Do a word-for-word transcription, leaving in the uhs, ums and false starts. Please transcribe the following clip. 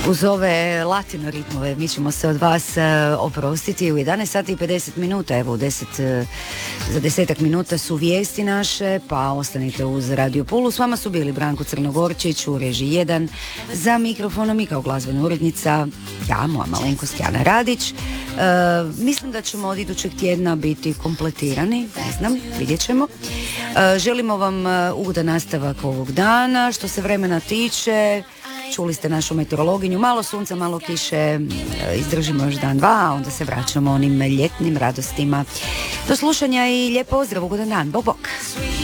Uz ove latino ritmove mi ćemo se od vas uh, oprostiti u jedanaest sati i pedeset minuta, evo u deset, uh, za desetak minuta su vijesti naše, pa ostanite uz Radio Pulu. S vama su bili Branko Crnogorčić u režiji jedan, za mikrofonom i kao glazbena urednica ja, moja malenkost Jana Radić. Uh, mislim da ćemo od idućeg tjedna biti kompletirani, ne znam, vidjet ćemo. Uh, želimo vam uh, ugodan nastavak ovog dana. Što se vremena tiče, čuli ste našu meteorologinju, malo sunca, malo kiše, izdržimo još dan, dva, a onda se vraćamo onim ljetnim radostima. Do slušanja i lijep pozdrav, ugodan dan, bok bok.